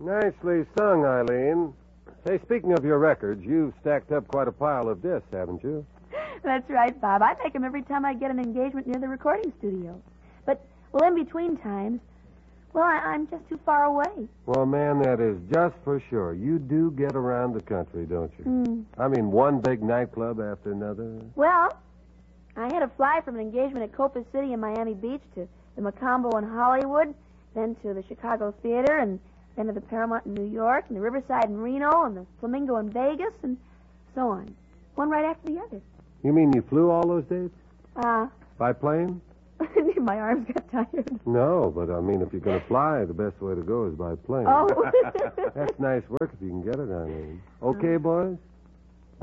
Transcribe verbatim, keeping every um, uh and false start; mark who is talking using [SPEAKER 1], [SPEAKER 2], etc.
[SPEAKER 1] Nicely sung, Eileen. Say, speaking of your records, you've stacked up quite a pile of discs, haven't you?
[SPEAKER 2] That's right, Bob. I make them every time I get an engagement near the recording studio. But, well, in between times, well, I, I'm just too far away.
[SPEAKER 1] Well, man, that is just for sure. You do get around the country, don't you?
[SPEAKER 2] Mm.
[SPEAKER 1] I mean, one big nightclub after another.
[SPEAKER 2] Well, I had to fly from an engagement at Copus City in Miami Beach to the Macombo in Hollywood, then to the Chicago Theater, and then to the Paramount in New York, and the Riverside in Reno, and the Flamingo in Vegas, and so on. One right after the other.
[SPEAKER 1] You mean you flew all those dates?
[SPEAKER 2] Uh,
[SPEAKER 1] By plane?
[SPEAKER 2] my arms got tired.
[SPEAKER 1] No, but I mean, if you're going to fly, the best way to go is by plane.
[SPEAKER 2] Oh.
[SPEAKER 1] That's nice work if you can get it, Eileen. Okay, boys?